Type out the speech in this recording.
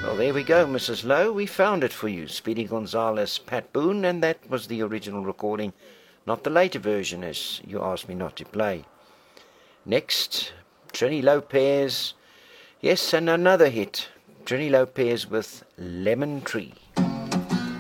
Well, there we go, Mrs. Lowe. We found it for you. Speedy Gonzales, Pat Boone, and that was the original recording, not the later version as you asked me not to play. Next, Trini Lopez. Yes, and another hit. Trini Lopez with Lemon Tree.